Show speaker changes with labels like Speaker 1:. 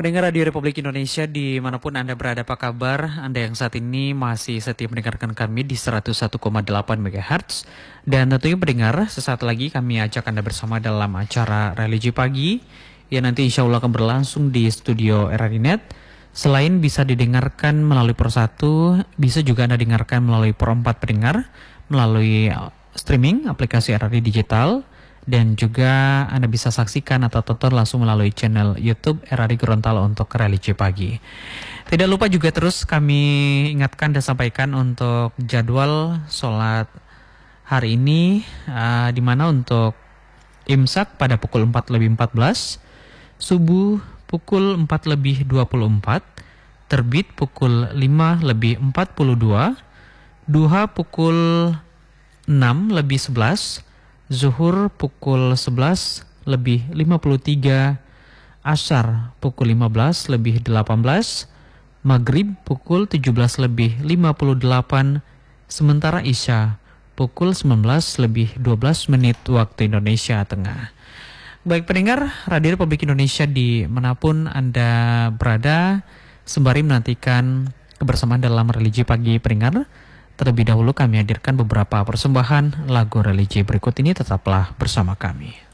Speaker 1: Pendengar Radio Republik Indonesia dimanapun Anda berada, apa kabar? Anda yang saat ini masih setia mendengarkan kami di 101,8 MHz. Dan tentunya pendengar, sesaat lagi kami ajak Anda bersama dalam acara Religi Pagi yang nanti insya Allah akan berlangsung di studio RRI.net. Selain bisa didengarkan melalui Pro 1, bisa juga Anda dengarkan melalui Pro 4 pendengar, melalui streaming aplikasi RRI Digital. Dan juga Anda bisa saksikan atau tonton langsung melalui channel YouTube RRI Gorontalo untuk Religi Pagi. Tidak lupa juga terus kami ingatkan dan sampaikan untuk jadwal sholat hari ini, di mana untuk imsak pada pukul 4:14, subuh pukul 4:24, terbit pukul 5:42, duha pukul 6:11, zuhur pukul 11:53, asar pukul 15:18, maghrib pukul 17:58, sementara isya pukul 19:12 waktu Indonesia Tengah. Baik pendengar Radio Republik Indonesia dimanapun Anda berada, sembari menantikan kebersamaan dalam Religi Pagi pendengar, terlebih dahulu kami hadirkan beberapa persembahan lagu religi berikut ini, tetaplah bersama kami.